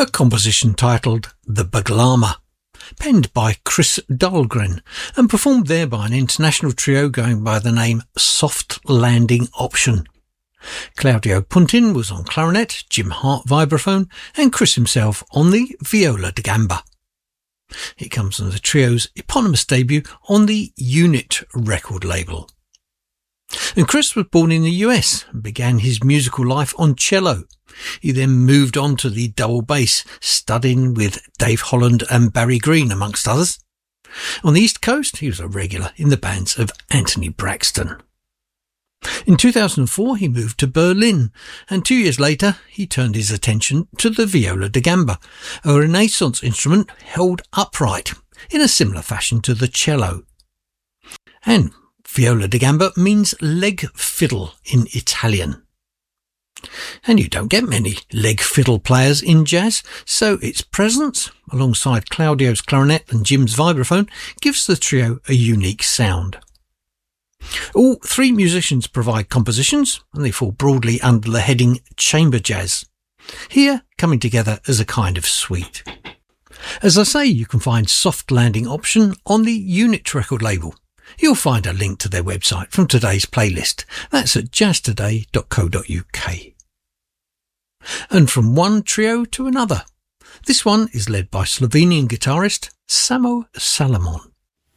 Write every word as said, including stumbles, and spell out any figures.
a composition titled The Baglama, penned by Chris Dahlgren and performed there by an international trio going by the name Soft Landing Option. Claudio Puntin was on clarinet, Jim Hart vibraphone, and Chris himself on the viola da gamba. It comes from the trio's eponymous debut on the Unit record label. And Chris was born in the U S and began his musical life on cello. He then moved on to the double bass, studying with Dave Holland and Barry Green, amongst others. On the East Coast, he was a regular in the bands of Anthony Braxton. In two thousand four, he moved to Berlin, and two years later, he turned his attention to the viola da gamba, a Renaissance instrument held upright in a similar fashion to the cello. And viola da gamba means leg fiddle in Italian. And you don't get many leg fiddle players in jazz, so its presence, alongside Claudio's clarinet and Jim's vibraphone, gives the trio a unique sound. All three musicians provide compositions, and they fall broadly under the heading chamber jazz, here coming together as a kind of suite. As I say, you can find Soft Landing Option on the Unit record label. You'll find a link to their website from today's playlist. That's at jazz today dot co dot uk. And from one trio to another. This one is led by Slovenian guitarist Samo Salomon.